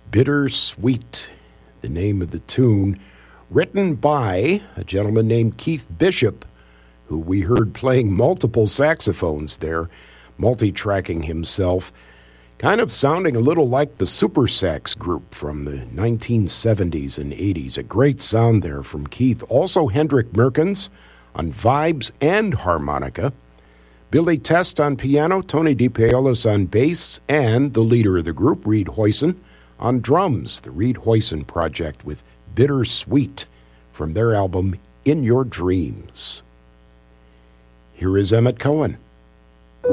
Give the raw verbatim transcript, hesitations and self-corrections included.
Bittersweet, the name of the tune, written by a gentleman named Keith Bishop, who we heard playing multiple saxophones there, multi-tracking himself, kind of sounding a little like the Super Sax group from the nineteen seventies and eighties. A great sound there from Keith. Also Hendrik Merkens on vibes and harmonica, Billy Test on piano, Tony DePaolis on bass, and the leader of the group, Reed Hoyson, on drums. The Reed Hoyson Project with Bittersweet from their album In Your Dreams. Here is Emmett Cohen.